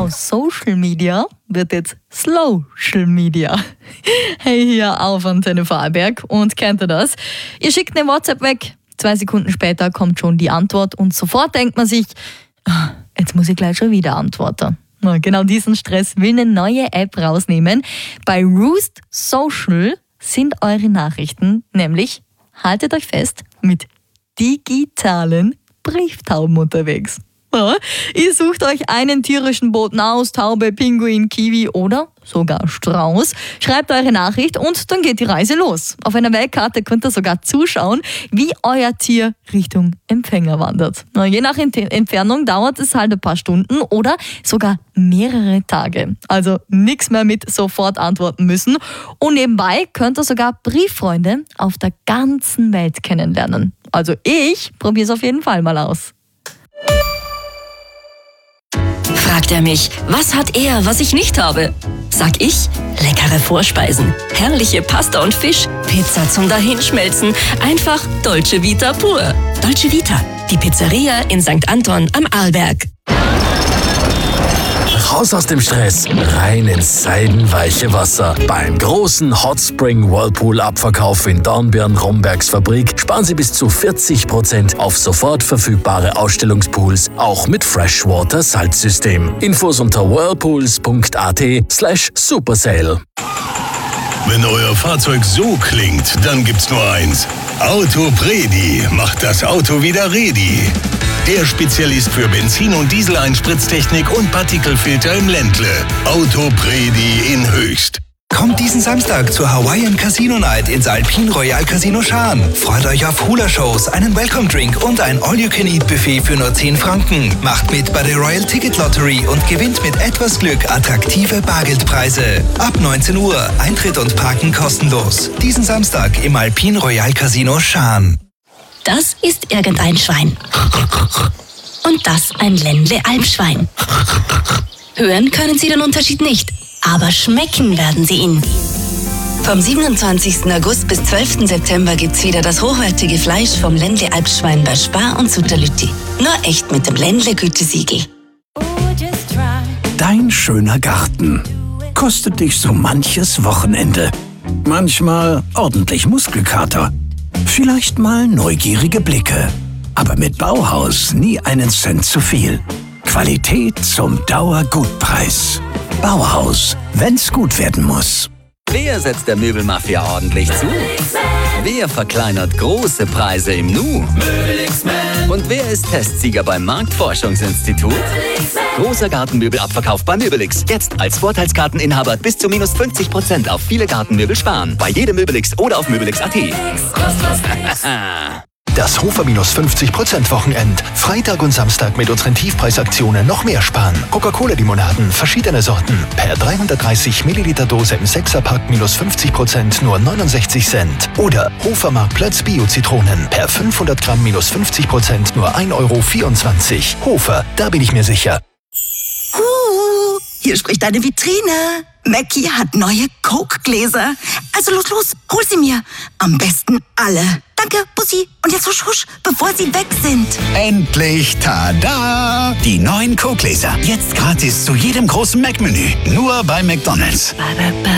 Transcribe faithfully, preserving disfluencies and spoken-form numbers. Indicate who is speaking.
Speaker 1: Aus Social Media wird jetzt Slowschal Media. Hey, hier auf Antenne Vorarlberg. Und kennt ihr das? Ihr schickt eine WhatsApp weg, zwei Sekunden später kommt schon die Antwort und sofort denkt man sich, jetzt muss ich gleich schon wieder antworten. Genau diesen Stress will eine neue App rausnehmen. Bei Roost Social sind eure Nachrichten nämlich, haltet euch fest, mit digitalen Brieftauben unterwegs. Ja, ihr sucht euch einen tierischen Boten aus, Taube, Pinguin, Kiwi oder sogar Strauß, schreibt eure Nachricht und dann geht die Reise los. Auf einer Weltkarte könnt ihr sogar zuschauen, wie euer Tier Richtung Empfänger wandert. Na, je nach Ent- Entfernung dauert es halt ein paar Stunden oder sogar mehrere Tage. Also nichts mehr mit sofort antworten müssen. Und nebenbei könnt ihr sogar Brieffreunde auf der ganzen Welt kennenlernen. Also ich probiere es auf jeden Fall mal aus.
Speaker 2: Fragt er mich, was hat er, was ich nicht habe? Sag ich, leckere Vorspeisen, herrliche Pasta und Fisch, Pizza zum Dahinschmelzen, einfach Dolce Vita pur. Dolce Vita, die Pizzeria in Sankt Anton am Arlberg.
Speaker 3: Raus aus dem Stress, rein ins seidenweiche Wasser. Beim großen Hot Spring Whirlpool Abverkauf in Dornbirn-Rombergs Fabrik sparen Sie bis zu vierzig Prozent auf sofort verfügbare Ausstellungspools, auch mit Freshwater Salzsystem. Infos unter whirlpools punkt at slash supersale.
Speaker 4: Wenn euer Fahrzeug so klingt, dann gibt's nur eins. Autopredi macht das Auto wieder ready. Der Spezialist für Benzin- und Dieseleinspritztechnik und Partikelfilter im Ländle. Autopredi in Höchst.
Speaker 5: Kommt diesen Samstag zur Hawaiian Casino Night ins Alpine Royal Casino Schaan. Freut euch auf Hula-Shows, einen Welcome-Drink und ein All-You-Can-Eat-Buffet für nur zehn Franken. Macht mit bei der Royal Ticket Lottery und gewinnt mit etwas Glück attraktive Bargeldpreise. Ab neunzehn Uhr, Eintritt und Parken kostenlos. Diesen Samstag im Alpine Royal Casino Schaan.
Speaker 2: Das ist irgendein Schwein. Und das ein Ländle-Alpschwein. Hören können Sie den Unterschied nicht, aber schmecken werden Sie ihn. Vom siebenundzwanzigsten August bis zwölften September gibt's wieder das hochwertige Fleisch vom Ländle-Alpschwein bei Spar und Sutterlütti. Nur echt mit dem Ländle-Gütesiegel.
Speaker 6: Dein schöner Garten kostet dich so manches Wochenende. Manchmal ordentlich Muskelkater. Vielleicht mal neugierige Blicke. Aber mit Bauhaus nie einen Cent zu viel. Qualität zum Dauergutpreis. Bauhaus, wenn's gut werden muss.
Speaker 7: Wer setzt der Möbelmafia ordentlich zu? Wer verkleinert große Preise im Nu? Und wer ist Testsieger beim Marktforschungsinstitut? Großer Gartenmöbelabverkauf bei Möbelix. Jetzt als Vorteilskarteninhaber bis zu minus fünfzig Prozent auf viele Gartenmöbel sparen. Bei jedem Möbelix oder auf möbelix punkt at.
Speaker 8: Das Hofer minus fünfzig Prozent Wochenend. Freitag und Samstag mit unseren Tiefpreisaktionen noch mehr sparen. Coca-Cola-Limonaden, verschiedene Sorten. Per dreihundertdreißig Milliliter Dose im Sechserpack minus fünfzig Prozent nur neunundsechzig Cent. Oder Hofer Marktplatz Bio-Zitronen. Per fünfhundert Gramm minus fünfzig Prozent nur ein Euro vierundzwanzig. Hofer, da bin ich mir sicher.
Speaker 9: Uh, hier spricht eine Vitrine. Mackie hat neue Coke-Gläser. Also los, los, hol sie mir. Am besten alle. Danke, Bussi. Und jetzt husch, husch, bevor sie weg sind.
Speaker 10: Endlich, tada! Die neuen Coke-Gläser. Jetzt gratis zu jedem großen Mac-Menü. Nur bei McDonald's.